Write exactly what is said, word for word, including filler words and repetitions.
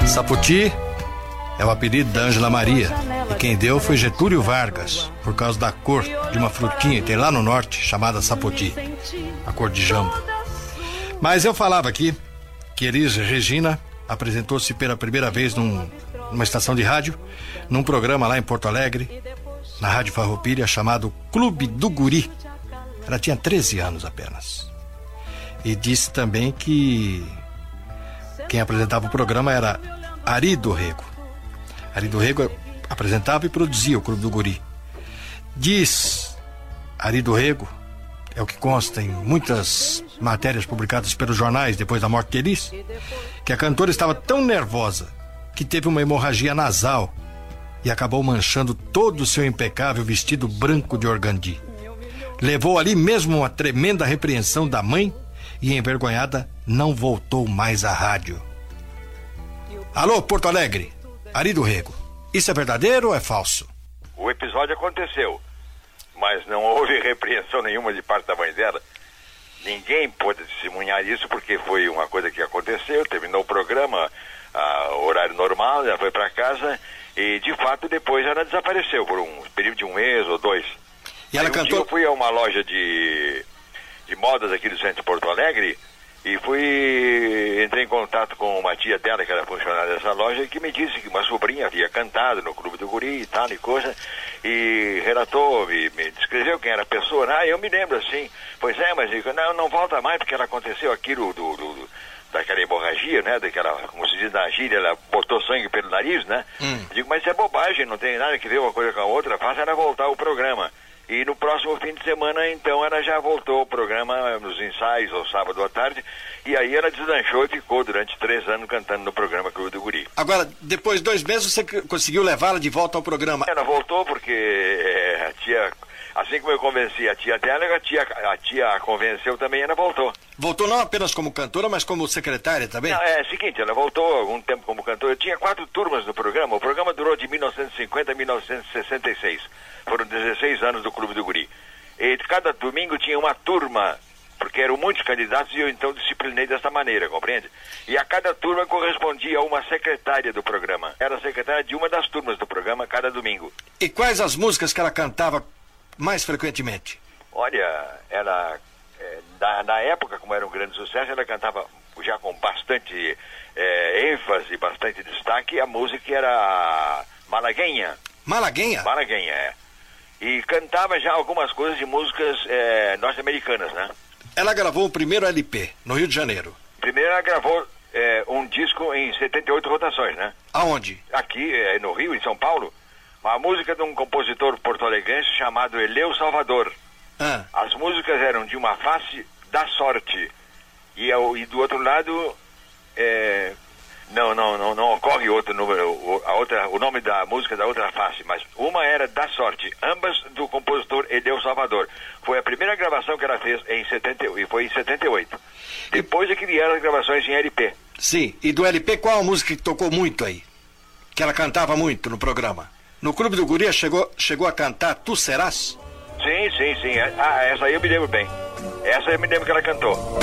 Sapoti é o apelido da Ângela Maria, e quem deu foi Getúlio Vargas, por causa da cor de uma frutinha que tem lá no norte, chamada sapoti, a cor de jambo. Mas eu falava aqui que Elis Regina apresentou-se pela primeira vez num, numa estação de rádio, num programa lá em Porto Alegre, na Rádio Farroupilha, chamado Clube do Guri. Ela tinha treze anos apenas. E disse também que quem apresentava o programa era Ari do Rego. Ari do Rego apresentava e produzia o Clube do Guri. Diz Ari do Rego, é o que consta em muitas matérias publicadas pelos jornais depois da morte de Elis, que a cantora estava tão nervosa que teve uma hemorragia nasal e acabou manchando todo o seu impecável vestido branco de organdi. Levou ali mesmo uma tremenda repreensão da mãe e, envergonhada, não voltou mais à rádio. Alô, Porto Alegre, Ari do Rego, isso é verdadeiro ou é falso? O episódio aconteceu, mas não houve repreensão nenhuma de parte da mãe dela. Ninguém pôde testemunhar isso porque foi uma coisa que aconteceu, terminou o programa, a horário normal, ela foi para casa e, de fato, depois ela desapareceu por um período de um mês ou dois. E ela um cantou... dia eu fui a uma loja de, de modas aqui do centro de Porto Alegre e fui, entrei em contato com uma tia dela, que era funcionária dessa loja, que me disse que uma sobrinha havia cantado no Clube do Guri e tal e coisa, e relatou, me, me descreveu quem era a pessoa. Ah, eu me lembro assim. Pois é, mas digo, não, não volta mais porque ela aconteceu aquilo do, do, do daquela hemorragia, né, daquela, como se diz na gíria, ela botou sangue pelo nariz, né? Hum. Digo, mas isso é bobagem, não tem nada que ver uma coisa com a outra, faça ela voltar ao programa. E no próximo fim de semana, então, ela já voltou ao programa nos ensaios, ao sábado à tarde, e aí ela deslanchou e ficou durante três anos cantando no programa Clube do Guri. Agora, depois de dois meses, você conseguiu levá-la de volta ao programa? Ela voltou porque é, a tia, assim como eu convenci a tia dela, a tia, a tia a convenceu também, ela voltou. Voltou não apenas como cantora, mas como secretária também? Não, é o seguinte, ela voltou há algum tempo como cantora. Tinha quatro turmas no programa. O programa durou de mil novecentos e cinquenta a mil novecentos e sessenta e seis. Foram dezesseis anos do Clube do Guri. E cada domingo tinha uma turma, porque eram muitos candidatos e eu então disciplinei dessa maneira, compreende? E a cada turma correspondia a uma secretária do programa. Era secretária de uma das turmas do programa cada domingo. E quais as músicas que ela cantava mais frequentemente? Olha, ela... É, na, na época, como era um grande sucesso, ela cantava já com bastante é, ênfase, bastante destaque. A música era Malaguenha. Malaguenha? Malaguenha, é. E cantava já algumas coisas de músicas é, norte-americanas, né? Ela gravou o primeiro L P, no Rio de Janeiro. Primeiro ela gravou é, um disco em setenta e oito rotações, né? Aonde? Aqui, é, no Rio, em São Paulo. Uma música de um compositor porto-alegrense chamado Eleu Salvador. Ah. As músicas eram de uma face da sorte e, ao, e do outro lado é, não, não, não, não ocorre outro número, a outra, o nome da música da outra face, mas uma era da sorte, ambas do compositor Eleu Salvador. Foi a primeira gravação que ela fez em setenta e foi em setenta e oito. Depois é que vieram as gravações em L P. Sim, e do L P qual a música que tocou muito aí? Que ela cantava muito no programa? No Clube do Guri chegou, chegou a cantar Tu Serás? Sim, sim, sim. Ah, essa aí eu me lembro bem. Essa eu me lembro que ela cantou.